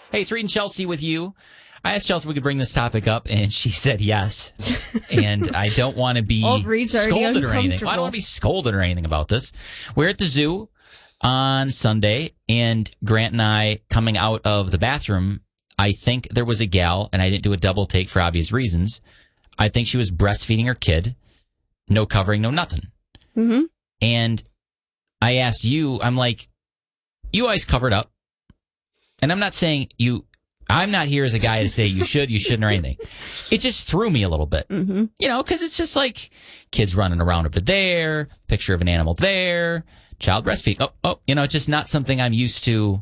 Hey, it's Reed and Chelsea with you. I asked Chelsea if we could bring this topic up, and she said yes. And I don't want to be scolded or anything. Well, I don't want to be scolded or anything about this. We're at the zoo on Sunday, and Grant and I, coming out of the bathroom, I think there was a gal, and I didn't do a double take for obvious reasons. I think she was breastfeeding her kid. No covering, no nothing. Mm-hmm. And I asked you, I'm like, you always covered up. And I'm not saying I'm not here as a guy to say you shouldn't, or anything. It just threw me a little bit. Mm-hmm. You know, because it's just like kids running around over there, picture of an animal there, child breastfeeding. It's just not something I'm used to.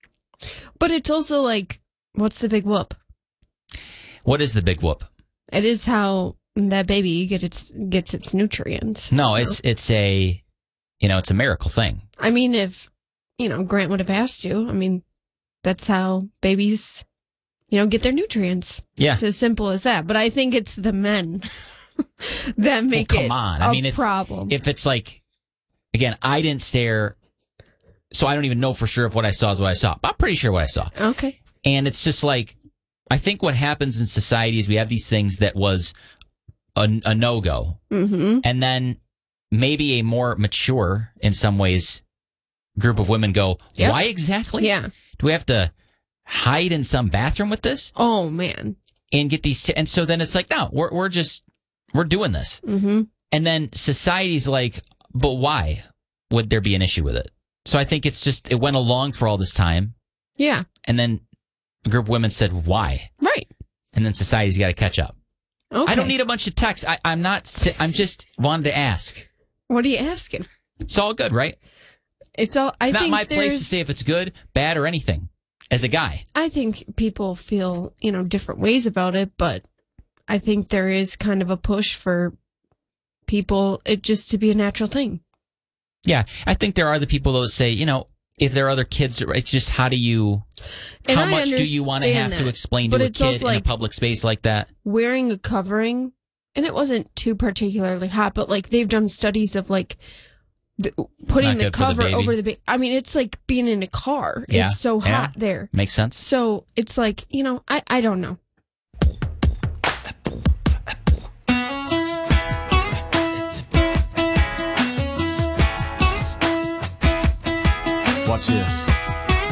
But it's also like, what's the big whoop? What is the big whoop? It is how that baby gets its nutrients. No, so. it's a miracle thing. I mean, if, Grant would have asked you, I mean, that's how babies, get their nutrients. Yeah. It's as simple as that. But I think it's the men that make come on. I mean, it's problem. If it's like, again, I didn't stare, so I don't even know for sure if what I saw is what I saw. But I'm pretty sure what I saw. Okay. And it's just like, I think what happens in society is we have these things that was a no-go. Mm-hmm. And then maybe a more mature, in some ways, group of women go, Yep. Why exactly? Yeah. Do we have to hide in some bathroom with this? Oh, man. And get these, and so then it's like, no, we're doing this. Mm-hmm. And then society's like, but why would there be an issue with it? So I think it went along for all this time. Yeah. And then a group of women said, why? Right. And then society's got to catch up. Okay. I don't need a bunch of texts. I'm just wanted to ask. What are you asking? It's all good, right? It's not my place to say if it's good, bad, or anything as a guy. I think people feel, different ways about it, but I think there is kind of a push for people it just to be a natural thing. Yeah. I think there are the people that say, if there are other kids, it's just how much do you want to have to explain to a kid in a public space like that? Wearing a covering, and it wasn't too particularly hot, but like they've done studies of like putting the cover over the baby. I mean, it's like being in a car. Yeah. It's so hot there. Makes sense. So it's like, I don't know. Watch this.